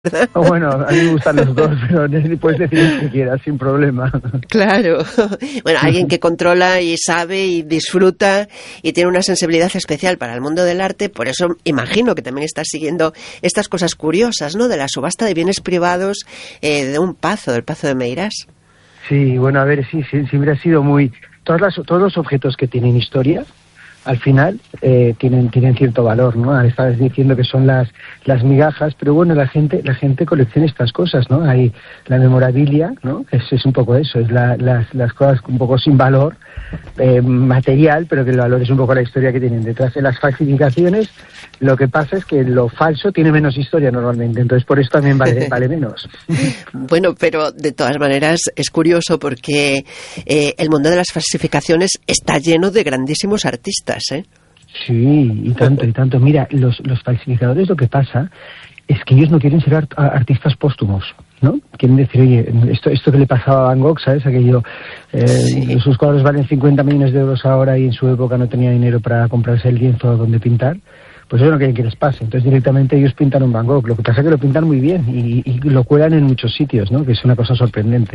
¿verdad? Bueno, a mí me gustan los dos, pero puedes decir lo que quieras, sin problema. Claro. Bueno, alguien que controla y sabe y disfruta y tiene una sensibilidad especial para el mundo del arte, por eso imagino que también está siguiendo estas cosas curiosas, ¿no? De la subasta de bienes privados de un pazo, del Pazo de Meirás. Sí, bueno, a ver, sí, siempre ha sido muy... Todos los objetos que tienen historia, al final, tienen cierto valor, ¿no? Estabas diciendo que son las migajas, pero bueno, la gente colecciona estas cosas, ¿no? Hay la memorabilia, ¿no? Es un poco eso, es las cosas un poco sin valor material, pero que el valor es un poco la historia que tienen detrás. De las falsificaciones, lo que pasa es que lo falso tiene menos historia normalmente, entonces por eso también vale menos. Bueno, pero de todas maneras es curioso porque el mundo de las falsificaciones está lleno de grandísimos artistas, ¿eh? Sí, y tanto. Mira, los falsificadores, lo que pasa es que ellos no quieren ser artistas póstumos, ¿no? Quieren decir, oye, esto que le pasaba a Van Gogh, ¿sabes? Aquello, Sí. sus cuadros valen 50 millones de euros ahora y en su época no tenía dinero para comprarse el lienzo donde pintar. Pues eso no quieren que les pase. Entonces directamente ellos pintan un Van Gogh. Lo que pasa es que lo pintan muy bien y lo cuelan en muchos sitios, ¿no? Que es una cosa sorprendente.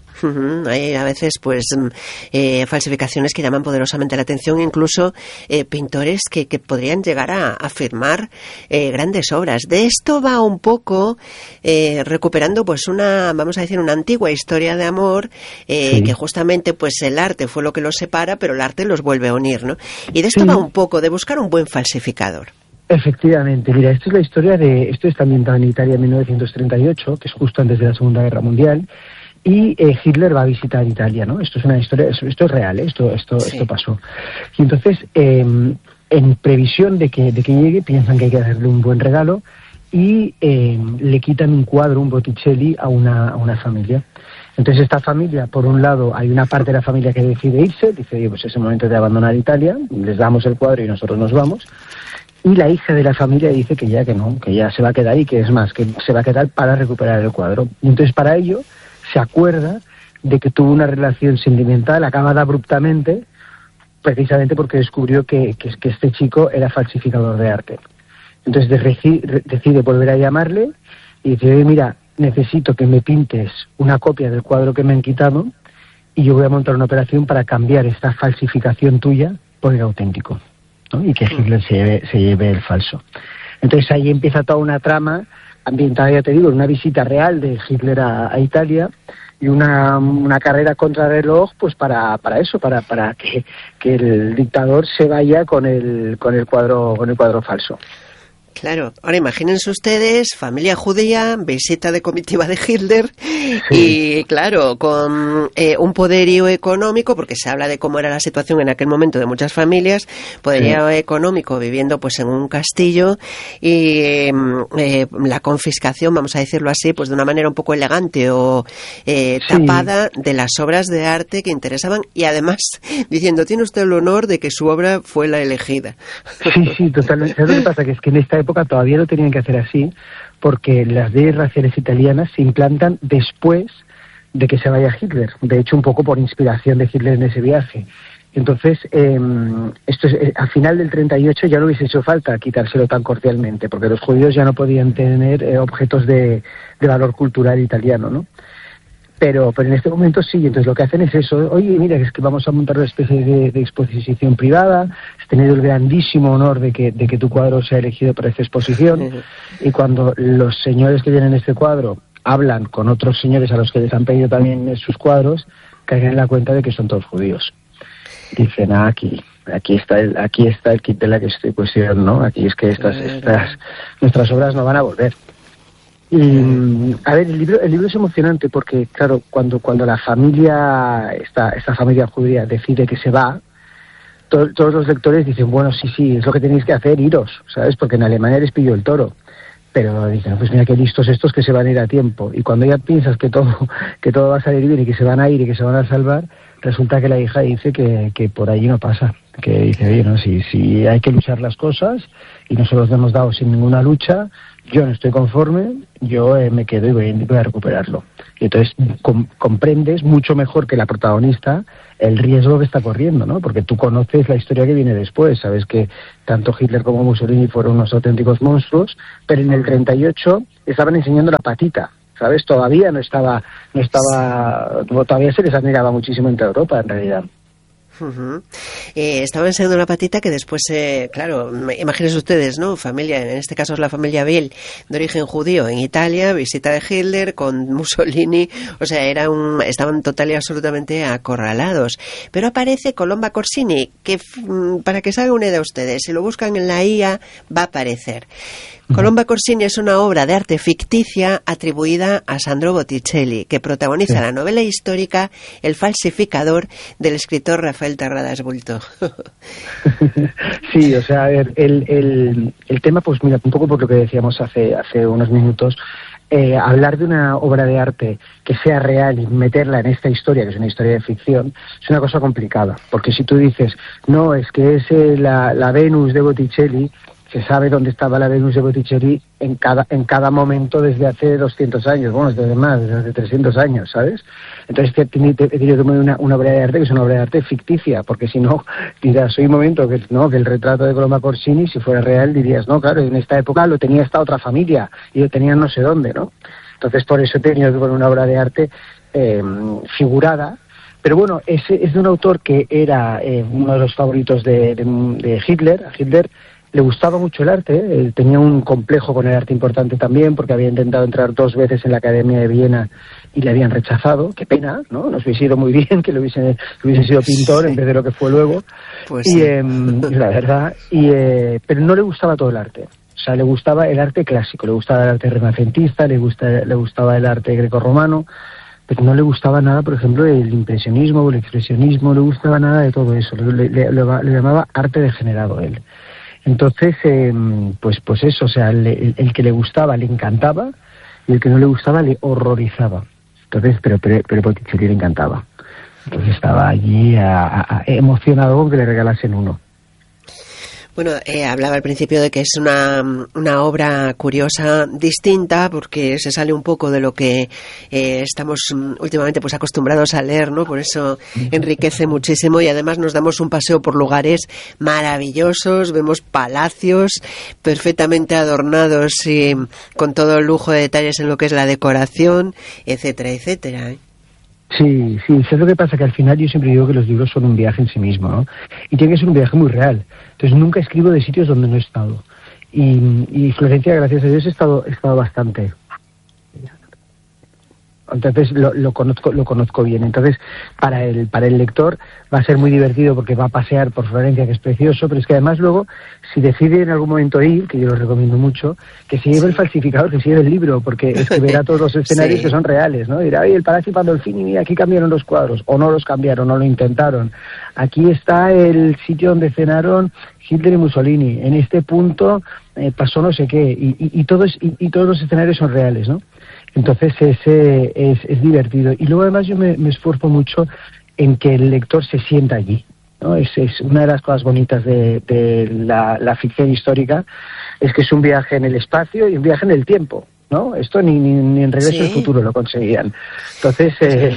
Hay a veces pues falsificaciones que llaman poderosamente la atención, incluso pintores que podrían llegar a firmar grandes obras. De esto va un poco recuperando pues vamos a decir, una antigua historia de amor Sí. que justamente pues el arte fue lo que los separa, pero el arte los vuelve a unir, ¿no? Y de esto Sí. va un poco, de buscar un buen falsificador. Efectivamente, mira, esto es la historia esto está ambientado en Italia en 1938, que es justo antes de la Segunda Guerra Mundial, y Hitler va a visitar Italia, ¿no? Esto es una historia, esto es real, esto pasó. Y entonces, en previsión de que llegue, piensan que hay que darle un buen regalo y le quitan un cuadro, un Botticelli, a una familia. Entonces esta familia, por un lado, hay una parte de la familia que decide irse, dice, oye, pues es el momento de abandonar Italia, les damos el cuadro y nosotros nos vamos. Y la hija de la familia dice que ya se va a quedar y que es más, que se va a quedar para recuperar el cuadro. Y entonces para ello se acuerda de que tuvo una relación sentimental acabada abruptamente, precisamente porque descubrió que este chico era falsificador de arte. Entonces decide volver a llamarle y dice, oye, mira, necesito que me pintes una copia del cuadro que me han quitado y yo voy a montar una operación para cambiar esta falsificación tuya por el auténtico, ¿no? Y que Hitler se lleve el falso. Entonces ahí empieza toda una trama ambientada, ya te digo, en una visita real de Hitler a Italia y una carrera contrarreloj, pues para que el dictador se vaya con el cuadro falso. Claro, ahora imagínense ustedes, familia judía, visita de comitiva de Hitler, Sí. y claro, con un poderío económico, porque se habla de cómo era la situación en aquel momento de muchas familias, poderío económico viviendo pues en un castillo y la confiscación, vamos a decirlo así, pues de una manera un poco elegante o tapada de las obras de arte que interesaban y además diciendo, tiene usted el honor de que su obra fue la elegida. Sí, totalmente. ¿Sabes lo que pasa? Que es que en esta época todavía lo tenían que hacer así, porque las leyes raciales italianas se implantan después de que se vaya Hitler. De hecho, un poco por inspiración de Hitler en ese viaje. Entonces, esto es, al final del 38 ya no hubiese hecho falta quitárselo tan cordialmente, porque los judíos ya no podían tener objetos de valor cultural italiano, ¿no? Pero en este momento sí, entonces lo que hacen es eso, oye, mira, es que vamos a montar una especie de exposición privada, has tenido el grandísimo honor de que tu cuadro sea elegido para esta exposición, y cuando los señores que tienen este cuadro hablan con otros señores a los que les han pedido también sus cuadros, caen en la cuenta de que son todos judíos. Dicen, aquí está el kit de la cuestión, ¿no? Aquí es que nuestras obras no van a volver. Y a ver, el libro es emocionante porque, claro, cuando la familia, esta familia judía decide que se va, todos los lectores dicen, bueno, sí, es lo que tenéis que hacer, iros, ¿sabes? Porque en Alemania les pilló el toro. Pero dicen, pues mira qué listos estos que se van a ir a tiempo. Y cuando ya piensas que todo va a salir bien y que se van a ir y que se van a salvar, resulta que la hija dice que por allí no pasa. Que dice, oye, no, si hay que luchar las cosas y nosotros nos hemos dado sin ninguna lucha, yo no estoy conforme, yo me quedo y voy a recuperarlo. Y entonces comprendes mucho mejor que la protagonista el riesgo que está corriendo, ¿no? Porque tú conoces la historia que viene después, sabes que tanto Hitler como Mussolini fueron unos auténticos monstruos, pero en el 38 estaban enseñando la patita, ¿sabes? Todavía todavía se les admiraba muchísimo en toda Europa, en realidad. Estaba enseñando la patita que después, claro, imagínense ustedes, ¿no? Familia, en este caso es la familia Biel, de origen judío, en Italia, visita de Hitler con Mussolini, o sea, estaban total y absolutamente acorralados. Pero aparece Colomba Corsini, que para que se hagan una idea ustedes, si lo buscan en la IA, va a aparecer. Colomba Corsini es una obra de arte ficticia atribuida a Sandro Botticelli, que protagoniza la novela histórica El falsificador del escritor Rafael Terradas Bulto. Sí, o sea, a ver, el tema, pues mira, un poco por lo que decíamos hace unos minutos, hablar de una obra de arte que sea real y meterla en esta historia, que es una historia de ficción, es una cosa complicada, porque si tú dices, no, es que es la Venus de Botticelli, se sabe dónde estaba la Venus de Botticelli en cada momento desde hace 200 años, bueno, desde más, desde hace 300 años, ¿sabes? Entonces he querido tomar una obra de arte que es una obra de arte ficticia, porque si no, dirás, hay un momento que el retrato de Colomba Corsini, si fuera real, dirías, no, claro, en esta época lo tenía esta otra familia, y lo tenían no sé dónde, ¿no? Entonces por eso he tenido que poner una obra de arte figurada. Pero bueno, es de un autor que era uno de los favoritos de Hitler. A Hitler le gustaba mucho el arte, tenía un complejo con el arte importante también, porque había intentado entrar 2 veces en la Academia de Viena y le habían rechazado. Qué pena, ¿no? Nos hubiese ido muy bien que hubiese sido pintor en vez de lo que fue luego. Pues y la verdad, pero no le gustaba todo el arte. O sea, le gustaba el arte clásico, le gustaba el arte renacentista, le gustaba el arte grecorromano, pero no le gustaba nada, por ejemplo, el impresionismo o el expresionismo, no le gustaba nada de todo eso. Le llamaba arte degenerado él. Entonces, pues eso, o sea, el que le gustaba le encantaba y el que no le gustaba le horrorizaba. Entonces, pero Botticelli le encantaba. Entonces estaba allí emocionado con que le regalasen uno. Bueno, hablaba al principio de que es una obra curiosa, distinta, porque se sale un poco de lo que estamos últimamente pues acostumbrados a leer, ¿no? Por eso enriquece muchísimo y además nos damos un paseo por lugares maravillosos, vemos palacios perfectamente adornados y con todo el lujo de detalles en lo que es la decoración, etcétera, etcétera, ¿eh? Sí, es lo que pasa, que al final yo siempre digo que los libros son un viaje en sí mismo, ¿no? Y tiene que ser un viaje muy real. Entonces nunca escribo de sitios donde no he estado. Y Florencia, gracias a Dios, he estado bastante. Entonces lo conozco bien. Entonces para el lector va a ser muy divertido porque va a pasear por Florencia, que es precioso, pero es que además luego, si decide en algún momento ir, que yo lo recomiendo mucho, que se lleve el falsificador, que se lleve el libro, porque es que verá todos los escenarios que son reales, ¿no? Dirá, oye, el Palacio Pandolfini, mira, aquí cambiaron los cuadros, o no los cambiaron, no lo intentaron. Aquí está el sitio donde cenaron Hitler y Mussolini, en este punto pasó no sé qué, y todos los escenarios son reales, ¿no? Entonces es divertido. Y luego además yo me esfuerzo mucho en que el lector se sienta allí, ¿no? Es una de las cosas bonitas de la ficción histórica, es que es un viaje en el espacio y un viaje en el tiempo, ¿no? Esto ni en Regreso al Futuro lo conseguían. Entonces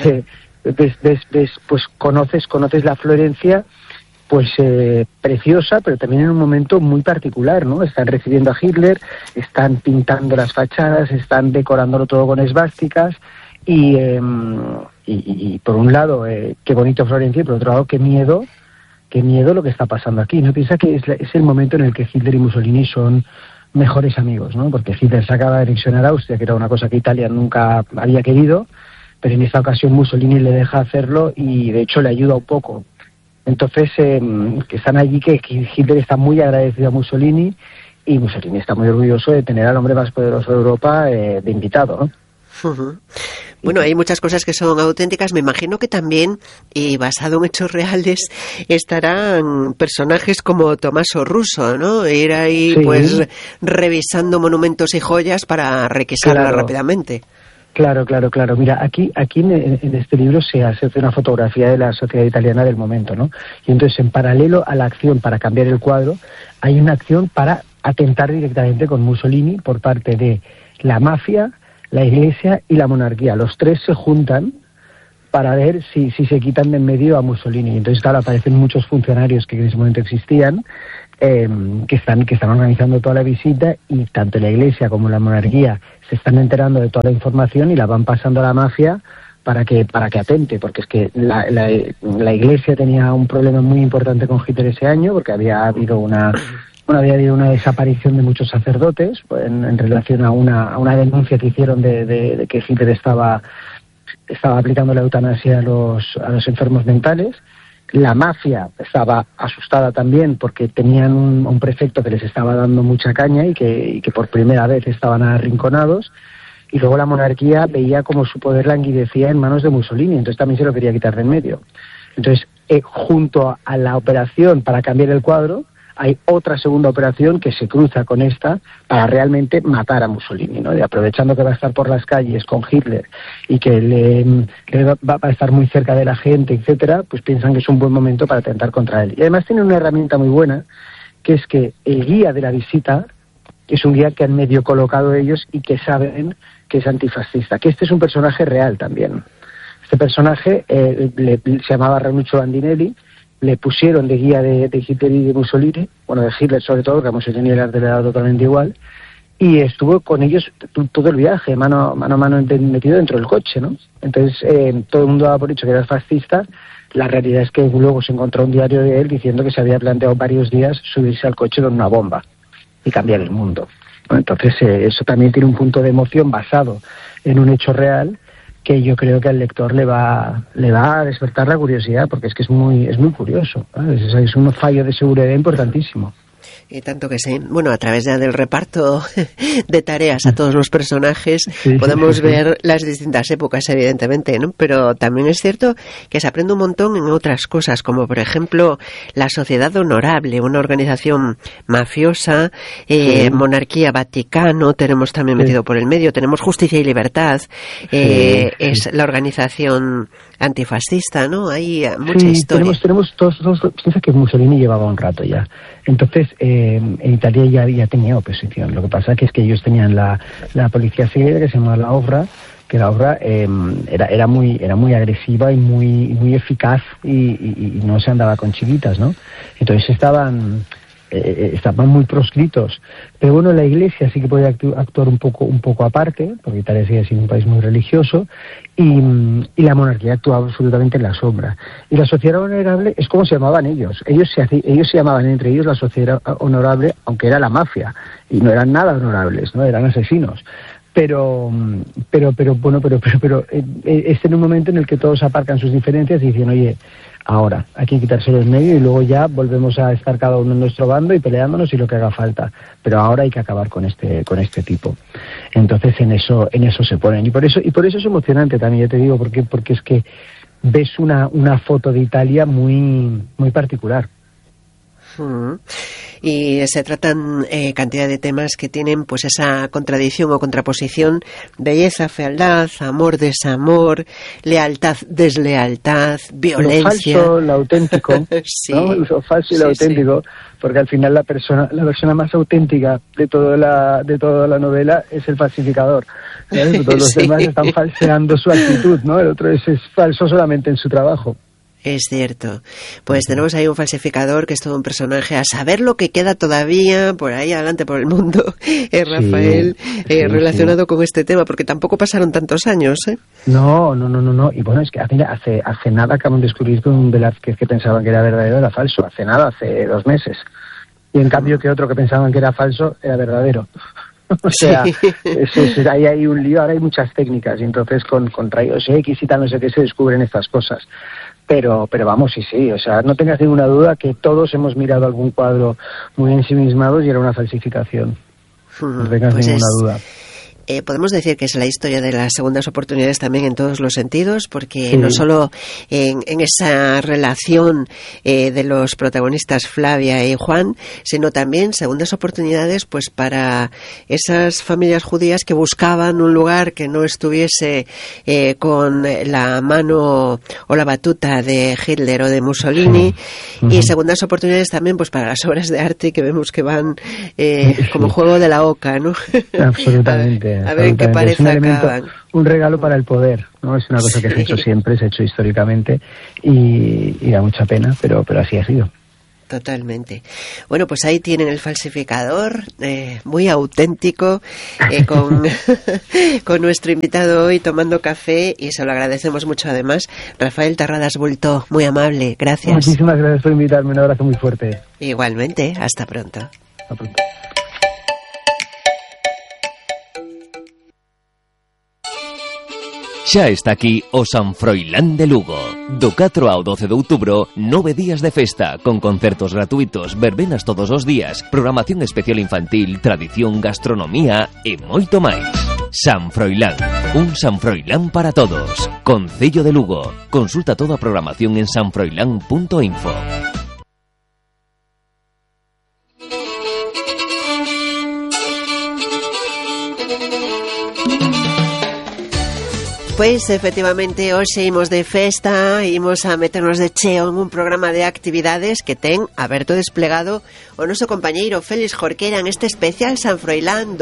pues conoces la Florencia, pues preciosa, pero también en un momento muy particular, ¿no? Están recibiendo a Hitler, están pintando las fachadas, están decorándolo todo con esvásticas y por un lado, qué bonito Florencia, y por otro lado, qué miedo lo que está pasando aquí, ¿no? Piensa que es el momento en el que Hitler y Mussolini son mejores amigos, ¿no? Porque Hitler se acaba de anexionar a Austria, que era una cosa que Italia nunca había querido, pero en esta ocasión Mussolini le deja hacerlo y de hecho le ayuda un poco. Entonces, que están allí, que Hitler está muy agradecido a Mussolini y Mussolini está muy orgulloso de tener al hombre más poderoso de Europa de invitado, ¿no? Bueno, hay muchas cosas que son auténticas. Me imagino que también, y basado en hechos reales, estarán personajes como Tommaso Russo, ¿no? Ir ahí, pues, revisando monumentos y joyas para requisarlas rápidamente. Claro. Mira, aquí en este libro se hace una fotografía de la sociedad italiana del momento, ¿no? Y entonces, en paralelo a la acción para cambiar el cuadro, hay una acción para atentar directamente con Mussolini por parte de la mafia, la Iglesia y la monarquía. Los tres se juntan para ver si se quitan de en medio a Mussolini. Entonces, claro, aparecen muchos funcionarios que en ese momento existían, que están organizando toda la visita, y tanto la Iglesia como la monarquía se están enterando de toda la información y la van pasando a la mafia para que atente, porque es que la Iglesia tenía un problema muy importante con Hitler ese año, porque había habido una desaparición de muchos sacerdotes en relación a una denuncia que hicieron de que Hitler estaba aplicando la eutanasia a los enfermos mentales. La mafia estaba asustada también porque tenían un prefecto que les estaba dando mucha caña y que por primera vez estaban arrinconados. Y luego la monarquía veía como su poder languidecía en manos de Mussolini, entonces también se lo quería quitar de en medio. Entonces, junto a la operación para cambiar el cuadro, hay otra segunda operación que se cruza con esta para realmente matar a Mussolini, ¿no? Y aprovechando que va a estar por las calles con Hitler y que va a estar muy cerca de la gente, etcétera, pues piensan que es un buen momento para atentar contra él. Y además tiene una herramienta muy buena, que es que el guía de la visita es un guía que han medio colocado ellos y que saben que es antifascista, que este es un personaje real también. Este personaje se llamaba Ranuccio Bandinelli, le pusieron de guía de Hitler y de Mussolini, bueno, de Hitler sobre todo, que a Mussolini le era totalmente igual, y estuvo con ellos todo el viaje, mano a mano metido dentro del coche, ¿no? Entonces, todo el mundo daba por hecho que era fascista. La realidad es que luego se encontró un diario de él diciendo que se había planteado varios días subirse al coche con una bomba y cambiar el mundo. Bueno, entonces, eso también tiene un punto de emoción basado en un hecho real, que yo creo que al lector le va a despertar la curiosidad, porque es que es muy curioso, ¿sabes? Es un fallo de seguridad importantísimo. Y tanto que sí. Bueno, a través ya del reparto de tareas a todos los personajes podemos ver las distintas épocas, evidentemente, ¿no? Pero también es cierto que se aprende un montón en otras cosas, como por ejemplo la Sociedad Honorable, una organización mafiosa, Monarquía, Vaticano, tenemos también metido por el medio, tenemos Justicia y Libertad, es la organización antifascista, ¿no? Hay mucha historia. Tenemos todos, piensa que Mussolini llevaba un rato ya. Entonces, en Italia ya tenía oposición. Lo que pasa es que ellos tenían la policía secreta, que se llamaba la OVRA, que la OVRA era muy agresiva y muy eficaz y no se andaba con chiquitas, ¿no? Entonces estaban muy proscritos. Pero bueno, la Iglesia sí que podía actuar un poco aparte, porque Italia sigue siendo un país muy religioso, y la monarquía actuaba absolutamente en la sombra. Y la Sociedad Honorable es como se llamaban ellos. Ellos se llamaban entre ellos la Sociedad Honorable, aunque era la mafia, y no eran nada honorables, ¿no? Eran asesinos. Pero es en un momento en el que todos aparcan sus diferencias y dicen, oye, ahora hay que quitárselo del medio y luego ya volvemos a estar cada uno en nuestro bando y peleándonos y lo que haga falta, pero ahora hay que acabar con este tipo. Entonces en eso se ponen, y por eso es emocionante también, ya te digo, porque es que ves una foto de Italia muy particular. Y se tratan cantidad de temas que tienen pues esa contradicción o contraposición: belleza, fealdad, amor, desamor, lealtad, deslealtad, violencia. Lo falso, lo auténtico, sí, ¿no? Lo falso y lo auténtico, porque al final la persona más auténtica de toda la novela es el falsificador. ¿Sabes? Todos los demás están falseando su actitud, ¿no? El otro es falso solamente en su trabajo. Es cierto. Pues tenemos ahí un falsificador que es todo un personaje, a saber lo que queda todavía por ahí adelante por el mundo, Rafael, relacionado con este tema, porque tampoco pasaron tantos años, ¿eh? No. Y bueno, es que hace nada acaban de descubrir que un Velázquez que pensaban que era verdadero era falso. hace 2 meses. Y en cambio que otro que pensaban que era falso era verdadero. O sea, ahí hay un lío, ahora hay muchas técnicas, y entonces con rayos X y tal, no sé qué, se descubren estas cosas. Pero vamos, sí, o sea, no tengas ninguna duda que todos hemos mirado algún cuadro muy ensimismados y era una falsificación. No tengas ninguna duda. podemos decir que es la historia de las segundas oportunidades también en todos los sentidos, porque no solo en esa relación de los protagonistas Flavia y Juan, sino también segundas oportunidades pues para esas familias judías que buscaban un lugar que no estuviese con la mano o la batuta de Hitler o de Mussolini, y segundas oportunidades también pues para las obras de arte que vemos que van como juego de la oca, ¿no? Absolutamente. A ver en qué pareja acaban. Un regalo para el poder, ¿no? Es una cosa que se ha hecho siempre, se ha hecho históricamente y da mucha pena, pero así ha sido. Totalmente. Bueno, pues ahí tienen el falsificador, muy auténtico, con nuestro invitado hoy tomando café, y se lo agradecemos mucho además. Rafael Terradas Bulto, muy amable, gracias. Muchísimas gracias por invitarme, un abrazo muy fuerte. Igualmente, hasta pronto. Hasta pronto. Xa está aquí o San Froilán de Lugo. Do 4 ao 12 de outubro, 9 días de festa, con concertos gratuitos, verbenas todos os días, programación especial infantil, tradición, gastronomía e moito máis. San Froilán, un San Froilán para todos. Concello de Lugo. Consulta toda a programación en sanfroilán.info. Pois efectivamente hoxe imos de festa, imos a meternos de cheo en un programa de actividades que ten aberto desplegado o noso compañeiro Félix Jorquera en este especial San Froilán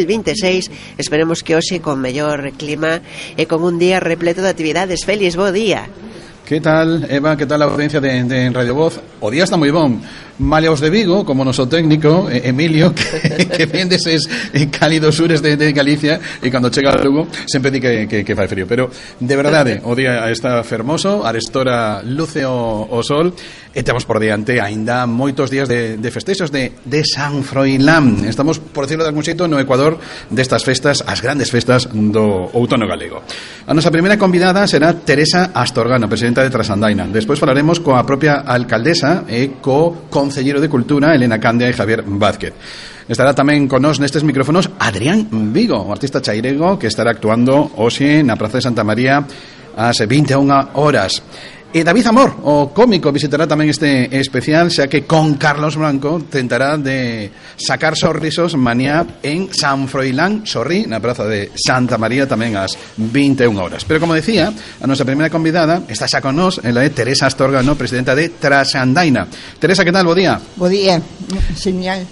2026. Esperemos que hoxe con mellor clima e con un día repleto de actividades. Félix, bo día. Que tal, Eva? Que tal a audiencia de Radio Voz? O día está moi bon. Maleaos de Vigo, como noso técnico, Emilio, que vén deses cálidos sures de Galicia, e cando chega a Lugo sempre di que fai frío. Pero, de verdade, o día está fermoso, arestora luce o sol, e temos por diante aínda moitos días de festexos de San Froilán. Estamos, por decirlo de algún xeito, no Ecuador destas festas, as grandes festas do outono galego. A nosa primeira convidada será Teresa Astorgano, presidenta de Trasandaina. Despois falaremos coa propia alcaldesa e co Concelleiro de Cultura, Elena Candia e Javier Vázquez. Estará tamén con nós nestes micrófonos Adrián Vigo, o artista chairego que estará actuando hoxe na Praza de Santa María ás 21 horas. E David Amor, o cómico, visitará tamén este especial, xa que con Carlos Blanco tentará de sacar sorrisos mañá en San Froilán Sorrí, na Praza de Santa María, tamén ás 21 horas. Pero como decía, a nosa primeira convidada está xa con nós, ela é Teresa Astorgano, presidenta de Trasandaina. Teresa, que tal? Bo día. Bo día, genial.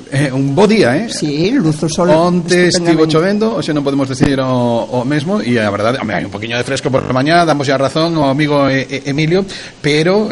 Un bo día, Sí, luz o sol. Onte estivo chovendo, hoxe non podemos decir o mesmo, e a verdade, hai un poquinho de fresco por la mañá, damos a razón ao amigo Emilio, pero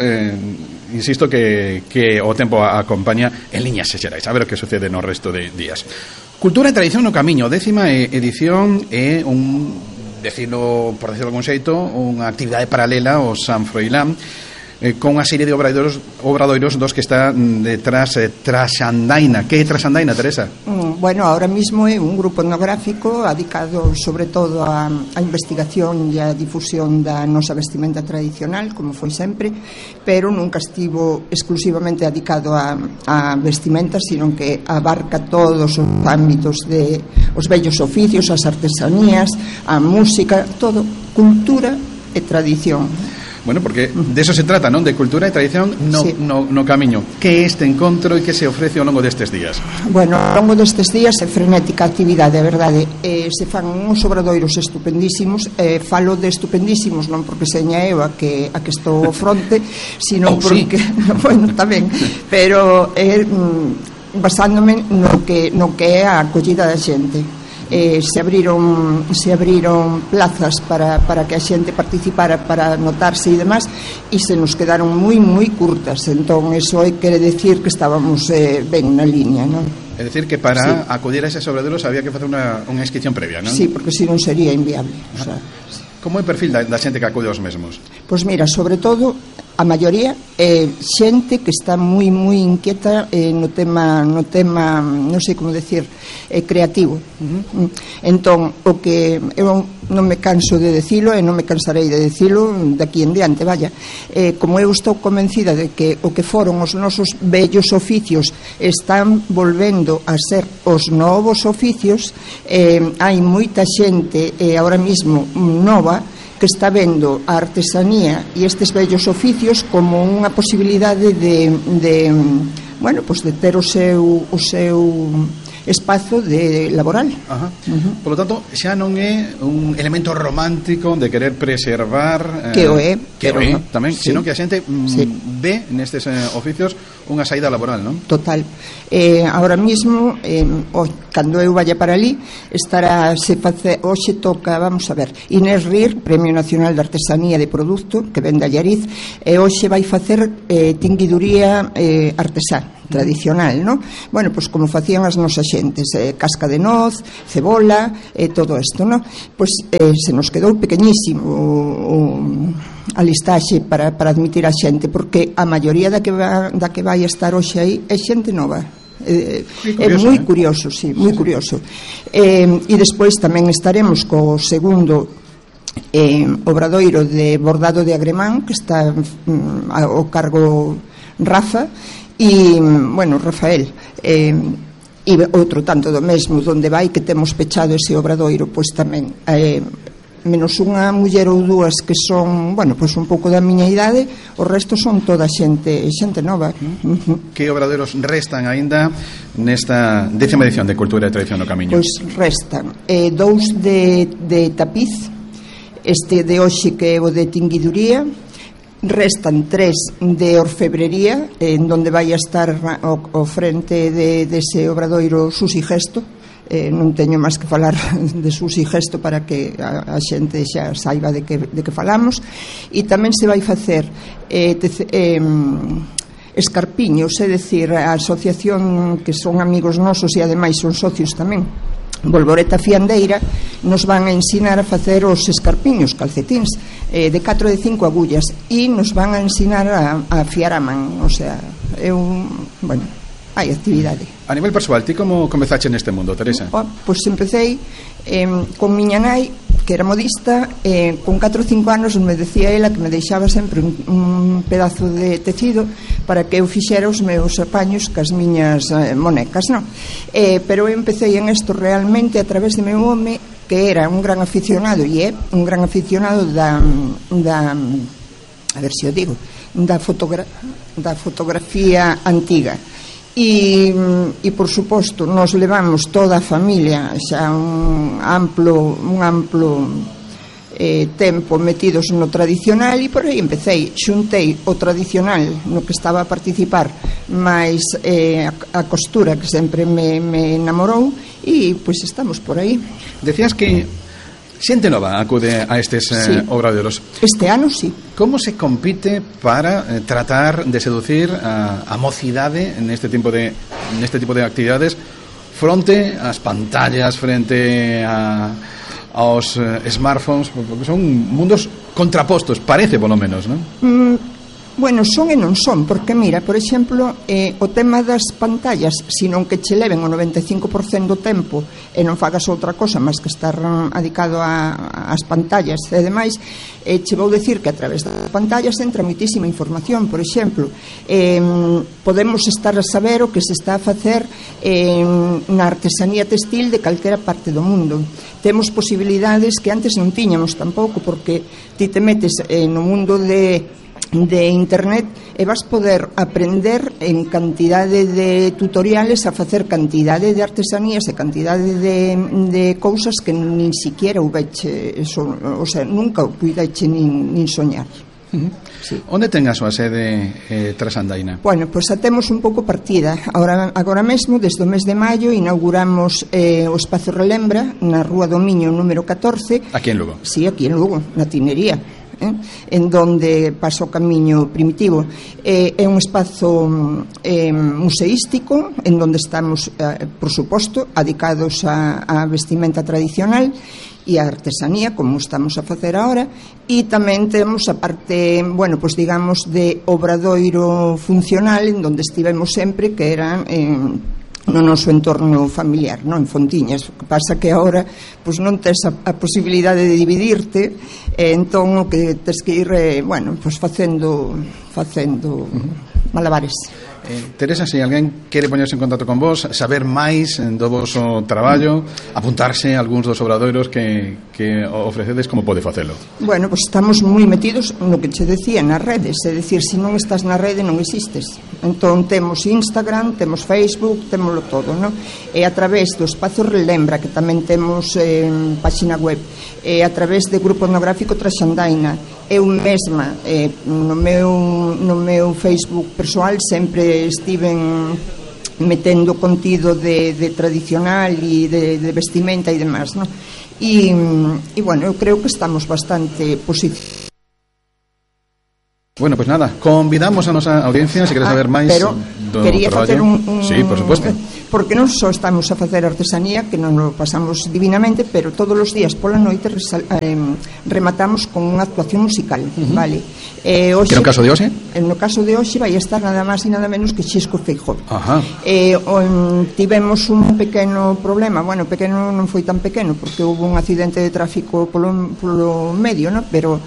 insisto que o tempo acompaña en liñas xerais, a ver o que sucede no resto de días. Cultura e tradición no camiño, 10ª edición, é por decirlo de algún xeito, unha actividade paralela ao San Froilán, con unha serie de obradoiros dos que está detrás Trasandaina. Que é Trasandaina, Teresa? Bueno, ahora mismo é un grupo etnográfico dedicado sobre todo a investigación e a difusión da nosa vestimenta tradicional, como foi sempre, pero nunca estivo exclusivamente dedicado a vestimenta, sino que abarca todos os ámbitos de os vellos oficios, as artesanías, a música, todo, cultura e tradición. Bueno, porque de eso se trata, non? De cultura e tradición no camiño. Que é este encontro e que se ofrece ao longo destes días? Bueno, ao longo destes días é frenética actividade, a verdade. Se fan uns obradoiros estupendísimos. Falo de estupendísimos non porque seña eu a que estou ao fronte, sino porque bueno, tamén, pero basándome no que é a acollida da xente. Se abriron plazas para que a xente participara, para notarse e demás, e se nos quedaron moi curtas. Entón, eso quere decir que estábamos ben na liña, non? É dicir que para acudir a eses obradoiros había que facer unha inscripción previa, non? Sí, porque se non sería inviable. O sea, como é o perfil da xente que acude aos mesmos? Pois mira, sobre todo a maioría é xente que está moi inquieta no tema, non sei como decir, creativo. Entón, o que eu non me canso de decilo e non me cansarei de decilo daqui en diante, vaya. Como eu estou convencida de que o que foron os nosos vellos oficios están volvendo a ser os novos oficios, hai moita xente ahora mismo nova que está vendo a artesanía e estes vellos oficios como unha posibilidade de bueno, pues de ter o seu espazo de laboral. Ajá. Por lo tanto, xa non é un elemento romántico de querer preservar que o é tamén, sí, senón que a xente ve nestes oficios unha saída laboral, non? Total. Ahora mismo cando eu vaya para ali estará hoxe toca, vamos a ver, Inés Rir, Premio Nacional de Artesanía de Produto, que vende a Allariz, e hoxe vai facer tinguiduría artesá tradicional, ¿no? Bueno, pues como facían as nosas xentes, casca de noz, cebola, todo isto, ¿no? Pues se nos quedou pequeñísimo a listaxe para admitir a xente, porque a maioría da que vai estar hoxe aí é xente nova. É moi curioso, sí, moi curioso. E despois tamén estaremos co segundo obradoiro de bordado de Agremán, que está ao cargo Rafa e, bueno, Rafael, e outro tanto do mesmo, donde vai que temos pechado ese obradoiro, pois tamén menos unha muller ou dúas que son, bueno, pois un pouco da miña idade, o resto son toda xente nova. Que obradoiros restan aínda nesta 10ª edición de Cultura e Tradición no Camiño? Pois restan 2 de tapiz, este de hoxe que é o de tinguiduría, restan 3 de orfebrería, en donde vai a estar o frente dese obradoiro Susi Gesto. Non teño máis que falar de Susi Gesto para que a xente xa saiba de que falamos. E tamén se vai facer escarpiños, é dicir, a asociación que son amigos nosos e ademais son socios tamén, Volvoreta Fiandeira, nos van a ensinar a facer os escarpiños, calcetíns, de 4 e de 5 agullas, e nos van a ensinar a afiar a man, o sea, é un, bueno, hai actividade. A nivel persoal, ti como comezaste neste mundo, Teresa? Pois empecé con miña nai, que era modista, con 4 ou 5 anos me decía ela que me deixaba sempre un pedazo de tecido para que eu fixera os meus apaños cas miñas monecas, non? Pero eu empecé en isto realmente a través de meu home, que era un gran aficionado, e é un gran aficionado da a ver se o digo, da fotografía antiga. E por suposto nos levamos toda a familia xa un amplo tempo metidos no tradicional, e por aí empecé, xuntei o tradicional no que estaba a participar máis a costura, que sempre me enamorou, e pois estamos por aí. Decías que xente nova acude a estes obradoiros. Este ano, sí. Como se compite para tratar de seducir a mocidade neste tipo de actividades fronte ás pantallas, frente aos smartphones, porque son mundos contrapostos, parece polo menos, non? Bueno, son e non son, porque mira, por exemplo, o tema das pantallas, senón que che leven o 95% do tempo e non fagas outra cosa máis que estar adicado ás pantallas e demais, che vou decir que a través das pantallas entra moitísima información. Por exemplo, podemos estar a saber o que se está a facer na artesanía textil de calquera parte do mundo. Temos posibilidades que antes non tiñamos tampouco, porque ti te metes no mundo de internet e vas poder aprender en cantidade de tutoriales a facer cantidade de artesanías e cantidade de cousas que nin siquiera houveche, o sea, nunca o puideche nin soñar. Sí. Onde ten a súa sede Trasandaina? Bueno, pois a temos un pouco partida. Agora mesmo, desde o mes de maio, inauguramos o Espazo Relembra na Rúa do Miño número 14. Aquí en Lugo? Sí, aquí en Lugo, na Tinería, en donde pasa o camiño primitivo. É un espazo museístico en donde estamos, por suposto, adicados a vestimenta tradicional e a artesanía, como estamos a facer agora, e tamén temos a parte, bueno, pues digamos, de obradoiro funcional, en donde estivemos sempre, que eran no noso entorno familiar, non? En Fontiñas. O que pasa que agora pois non tes a posibilidade de dividirte, entón o que tes que ir pois facendo malabares. Teresa, se alguén quere poñerse en contacto con vos, saber máis do voso traballo, apuntarse a algúns dos obradoiros que ofrecedes, como pode facelo? Bueno, pues estamos moi metidos no que che decía, nas redes, é dicir, se non estás na rede non existes. Entón temos Instagram, temos Facebook, témoslo todo, non? E a través do Espazo Relembra, que tamén temos páxina web, e a través de Grupo Etnográfico Traxandaina, eu mesma no meu Facebook persoal sempre estiven metendo contido de tradicional e de vestimenta e demás, non? E bueno, eu creo que estamos bastante positivos. Bueno, pues nada, convidamos a nosa audiencia, se queres saber máis do quería facer un sí, por suposto. Porque non só estamos a facer artesanía, que non lo pasamos divinamente, pero todos os días pola noite rematamos con unha actuación musical, vale? Hoxe, que no caso de hoxe? No caso de hoxe vai estar nada máis e nada menos que Xisco Feijóo. Tivemos un pequeno problema, bueno, pequeno non foi tan pequeno, porque houve un accidente de tráfico polo medio, ¿no? Pero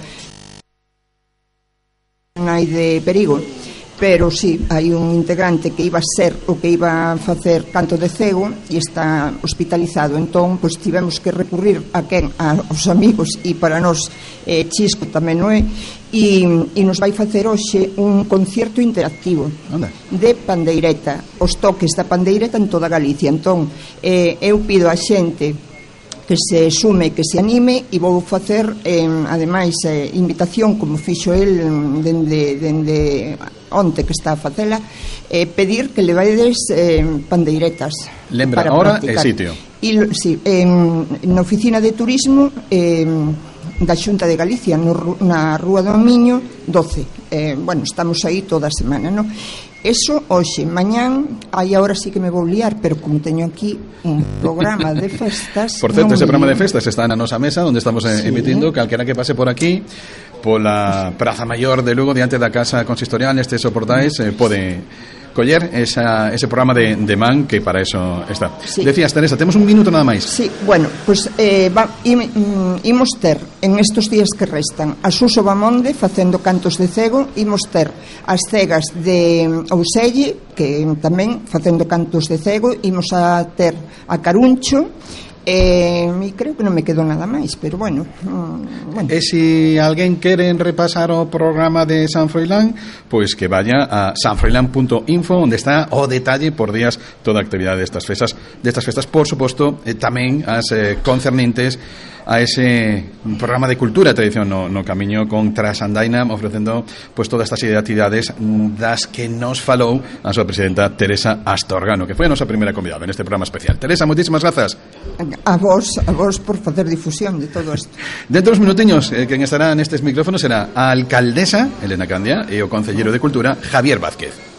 non hai de perigo, pero sí, hai un integrante que iba a ser o que iba a facer canto de cego e está hospitalizado, entón pois tivemos que recurrir aos amigos, e para nós Chisco tamén non é, e nos vai facer hoxe un concierto interactivo de pandeireta, os toques da pandeireta en toda Galicia. Entón eu pido a xente que se sume, que se anime, e vou facer ademais invitación, como fixo el dende onte que está a facela, pedir que le vaides pandeiretas. Lembra, hora e sitio. Sí, na oficina de turismo da Xunta de Galicia, na Rúa do Miño 12. Bueno, estamos aí toda a semana, non? Eso hoxe, mañán, aí agora sí que me vou liar, pero como teño aquí un programa de festas... Por certo, ese programa de festas está na nosa mesa, onde estamos emitindo, calquera que pase por aquí, pola Praza Maior de Lugo, diante da Casa Consistorial, nestes soportais, pode coller ese programa de man, que para eso está. Sí. Decías, Teresa, temos un minuto nada máis. Sí, bueno, pues imos ter en estos días que restan a Suso Bamonde facendo cantos de cego, imos ter as cegas de Ouselle, que tamén facendo cantos de cego, imos a ter a Caruncho, e creo que non me quedou nada máis, pero bueno. E se alguén quere repasar o programa de San Froilán, pois que vaya a sanfroilán.info, onde está o detalle por días toda a actividade destas festas, por suposto, tamén as concernentes a ese programa de cultura e tradición no camiño con Traxandaina, ofrecendo pois todas estas actividades das que nos falou a súa presidenta Teresa Astorgano, que foi a nosa primeira convidada neste programa especial. Teresa, moitísimas grazas. A vos por facer difusión de todo isto. Dentro dos minutiños, quen estará nestes micrófonos será a alcaldesa Elena Candia e o concelleiro de Cultura Javier Vázquez.